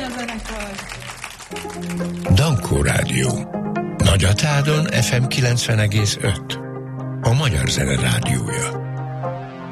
a zenekar. Dankó Rádió. Nagyatádon FM 90,5. A Magyar Zene Rádiója.